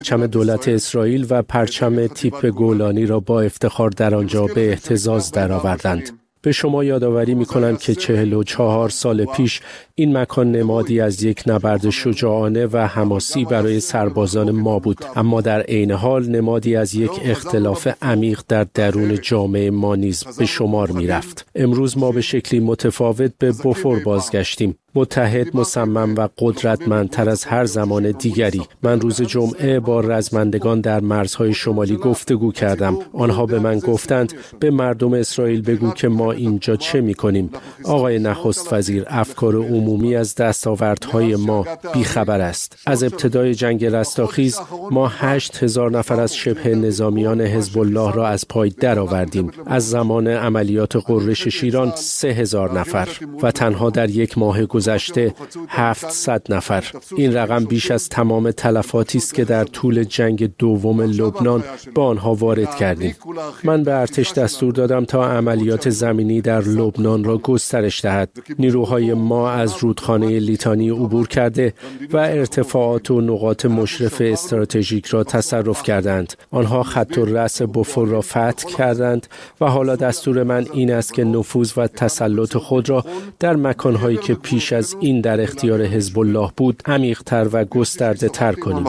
پرچم دولت اسرائیل و پرچم تیپ گولانی را با افتخار در آنجا به اهتزاز درآوردند. به شما یادآوری می‌کنم که 44 سال پیش این مکان نمادی از یک نبرد شجاعانه و حماسی برای سربازان ما بود، اما در عین حال نمادی از یک اختلاف عمیق در درون جامعه ما نیز به شمار می‌رفت. امروز ما به شکلی متفاوت به بوفور بازگشتیم، متحد، مصمم و قدرتمندتر از هر زمان دیگری. من روز جمعه با رزمندگان در مرزهای شمالی گفتگو کردم. آنها به من گفتند به مردم اسرائیل بگو که ما اینجا چه می‌کنیم. آقای نخست وزیر، افکار عمومی از دستاوردهای ما بیخبر است. از ابتدای جنگ رستاخیز ما 8000 نفر از شبه نظامیان حزب الله را از پای درآوردیم. از زمان عملیات غرش شیران 3000 نفر و تنها در یک ماه گذشته 700 نفر. این رقم بیش از تمام تلفاتی است که در طول جنگ دوم لبنان با آنها وارد کردیم. من به ارتش دستور دادم تا عملیات زمینی در لبنان را گسترش دهد. نیروهای ما از رودخانه لیتانی عبور کرده و ارتفاعات و نقاط مشرف استراتژیک را تصرف کردند. آنها خط الرأس بوفور را فتح کردند و حالا دستور من این است که نفوذ و تسلط خود را در مکانهایی که پیش از این در اختیار حزب الله بود عمیق‌تر و گسترده‌تر کنیم.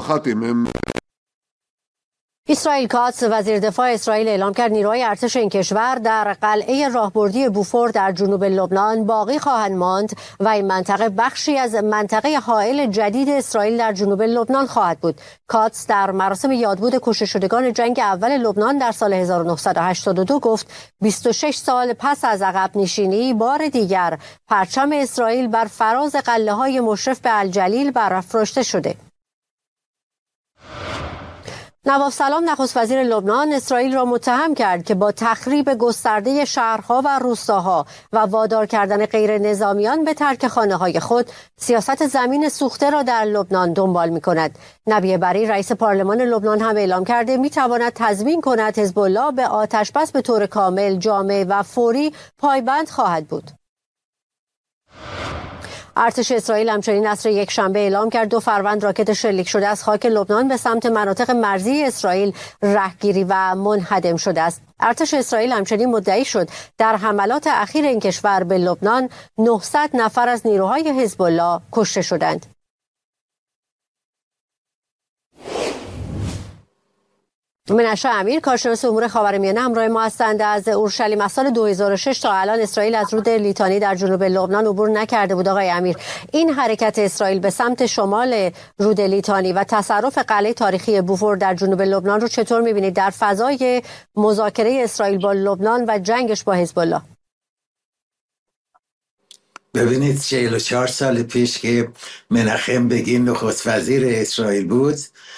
اسرائیل کاتس وزیر دفاع اسرائیل اعلام کرد نیروهای ارتش این کشور در قلعه راهبردی بوفور در جنوب لبنان باقی خواهند ماند و این منطقه بخشی از منطقه حائل جدید اسرائیل در جنوب لبنان خواهد بود. کاتس در مراسم یادبود کشته شدگان جنگ اول لبنان در سال 1982 گفت 26 سال پس از عقب نشینی بار دیگر پرچم اسرائیل بر فراز قلعه‌های مشرف به الجلیل برافراشته شده. نواف سلام نخست وزیر لبنان اسرائیل را متهم کرد که با تخریب گسترده شهرها و روستاها و وادار کردن غیر نظامیان به ترک خانه‌های خود سیاست زمین سوخته را در لبنان دنبال می‌کند. نبی بری رئیس پارلمان لبنان هم اعلام کرده می‌تواند تضمین کند حزب الله به آتش‌بس به طور کامل، جامع و فوری پایبند خواهد بود. ارتش اسرائیل همچنین عصر یک شنبه اعلام کرد 2 فروند راکت شلیک شده از خاک لبنان به سمت مناطق مرزی اسرائیل رهگیری و منهدم شده است. ارتش اسرائیل همچنین مدعی شد در حملات اخیر این کشور به لبنان 900 نفر از نیروهای حزب الله کشته شدند. منشا امیر کارشناس امور خاورمیانه همراه ما هستند. از اورشلیم از سال 2006 تا الان اسرائیل از رود لیتانی در جنوب لبنان عبور نکرده بود. آقای امیر، این حرکت اسرائیل به سمت شمال رود لیتانی و تصرف قلعه تاریخی بوفور در جنوب لبنان رو چطور می‌بینید در فضای مذاکره اسرائیل با لبنان و جنگش با حزب الله؟ ببینید 44 سال پیش که مناخم بگین نخست وزیر اسرائیل بود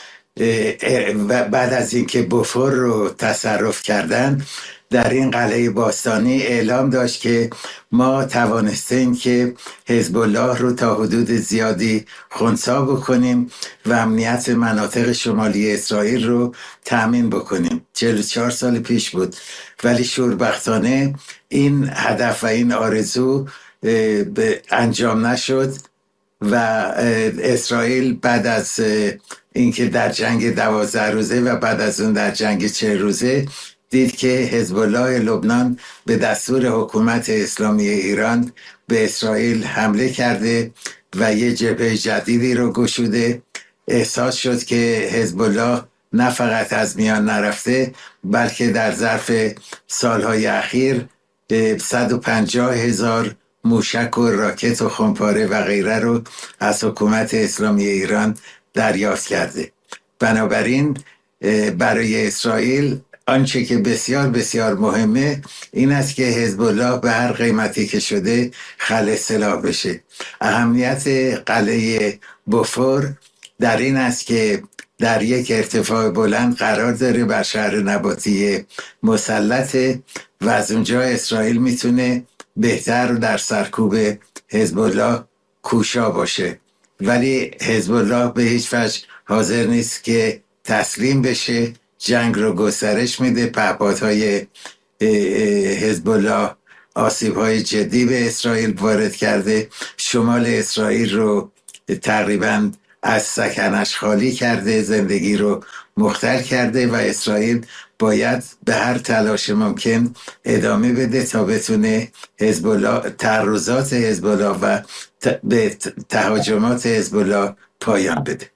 و بعد از اینکه بوفور رو تصرف کردن در این قلعه باستانی اعلام داشت که ما توانستیم که حزب الله رو تا حدود زیادی خنثی بکنیم و امنیت مناطق شمالی اسرائیل رو تأمین بکنیم. 44 سال پیش بود، ولی شوربختانه این هدف و این آرزو انجام نشد و اسرائیل بعد از اینکه در جنگ 12 روزه و بعد از اون در جنگ 40 روزه دید که حزب الله لبنان به دستور حکومت اسلامی ایران به اسرائیل حمله کرده و یه جبهه جدیدی رو گشوده. احساس شد که حزب الله نه فقط از میان نرفته بلکه در ظرف سالهای اخیر 150,000 موشک و راکت و خمپاره و غیره رو از حکومت اسلامی ایران دریافت کرده. بنابراین برای اسرائیل آنچه که بسیار بسیار مهمه این است که حزب الله به هر قیمتی که شده خلع سلاح بشه. اهمیت قلعه بوفور در این است که در یک ارتفاع بلند قرار داره، بر شهر نباتی مسلطه و از اونجا اسرائیل میتونه بهتر در سرکوب حزب الله کوشا باشه، ولی حزب الله به هیچ وجه حاضر نیست که تسلیم بشه. جنگ رو گسترش میده. پهپادهای حزب الله آسیب‌های جدی به اسرائیل وارد کرده. شمال اسرائیل رو تقریباً از سکنش خالی کرده، زندگی رو مختل کرده و اسرائیل باید به هر تلاش ممکن ادامه بده تا بتونه حزب الله، تعرضات حزب الله و به تهاجمات حزب الله پایان بده.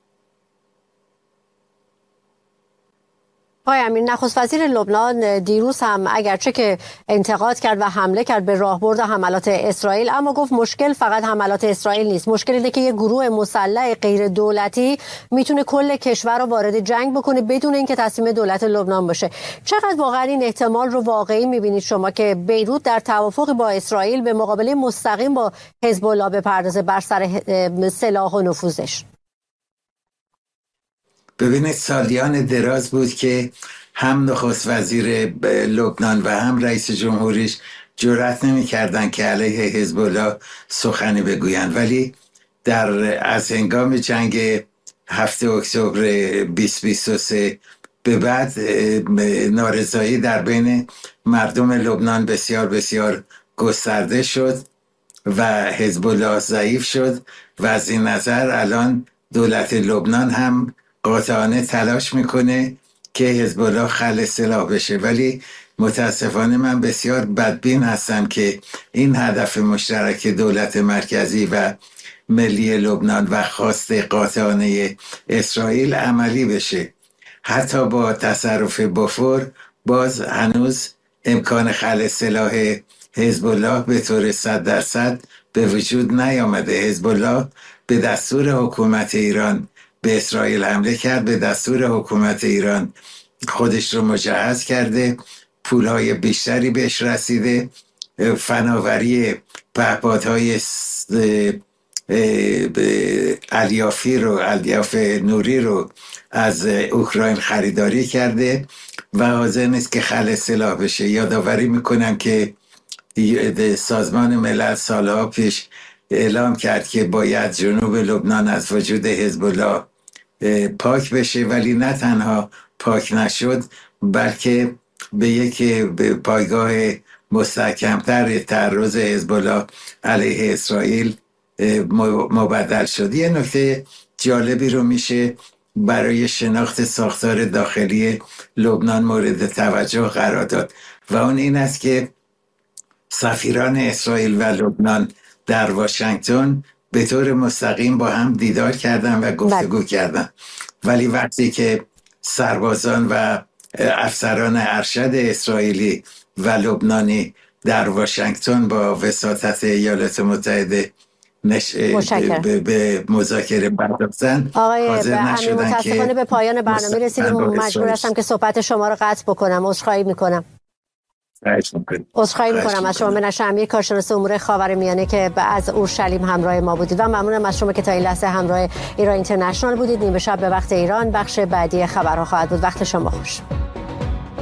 آقای امیر، نخست وزیر لبنان دیروز هم اگرچه که انتقاد کرد و حمله کرد به راهبرد حملات اسرائیل، اما گفت مشکل فقط حملات اسرائیل نیست، مشکل اینه که یک گروه مسلح غیر دولتی میتونه کل کشور رو وارد جنگ بکنه بدون اینکه تصمیم دولت لبنان باشه. چقدر واقعا این احتمال رو واقعی میبینید شما که بیروت در توافق با اسرائیل به مقابله مستقیم با حزب الله بپردازه بر سر سلاح و نفوذش؟ ببینید، سالیان دراز بود که هم نخست وزیر لبنان و هم رئیس جمهوریش جرأت نمی‌کردند که علیه حزب الله سخنی بگویند، ولی از هنگام جنگ 7 اکتبر 2023 به بعد نارضایی در بین مردم لبنان بسیار بسیار گسترده شد و حزب الله ضعیف شد و از این نظر الان دولت لبنان هم قاطعانه تلاش میکنه که حزب الله خلع سلاح بشه، ولی متاسفانه من بسیار بدبین هستم که این هدف مشترک دولت مرکزی و ملی لبنان و خواست قاطعانه اسرائیل عملی بشه. حتی با تصرف بوفور باز هنوز امکان خلع سلاح حزب الله به طور 100% به وجود نیامده. حزب الله به دستور حکومت ایران به اسرائیل حمله کرد، به دستور حکومت ایران خودش رو مجهز کرده، پولهای بیشتری بهش رسیده، فناوری پهپادهای الیاف نوری رو از اوکراین خریداری کرده و حاضر نیست که خلع سلاح بشه. یادآوری میکنم که سازمان ملل سالها پیش اعلام کرد که باید جنوب لبنان از وجود حزب الله پاک بشه، ولی نه تنها پاک نشد بلکه به یک پایگاه مستحکمتر تعرض حزب الله علیه اسرائیل مبدل شد. یه نکته جالبی رو میشه برای شناخت ساختار داخلی لبنان مورد توجه قرار داد و اون این است که سفیران اسرائیل و لبنان در واشنگتن به طور مستقیم با هم دیدار کردن و گفتگو کردن، ولی وقتی که سربازان و افسران ارشد اسرائیلی و لبنانی در واشنگتن با وساطت ایالات متحده به مذاکره پرداختن، حاضر نشدن. متاسفانه به پایان برنامه رسیدیم و مجبور هستم که صحبت شما رو قطع بکنم. عذرخواهی میکنم از شما منش امیر، کارشناس امور خاورمیانه که از اورشلیم همراه ما بودید و ممنونم از شما که تا این لحظه همراه ایران اینترنشنال بودید. نیمه شب به وقت ایران بخش بعدی خبرها خواهد بود. وقت شما خوش.